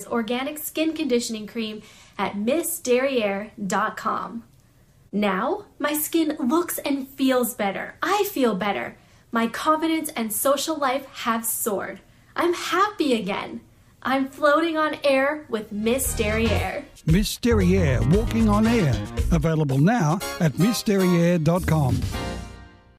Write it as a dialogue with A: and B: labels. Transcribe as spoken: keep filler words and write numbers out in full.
A: organic skin conditioning cream at miss derriere dot com. Now, my skin looks and feels better. I feel better. My confidence and social life have soared. I'm happy again. I'm floating on air with Miss Derriere.
B: Miss Derriere, walking on air. Available now at miss derriere dot com.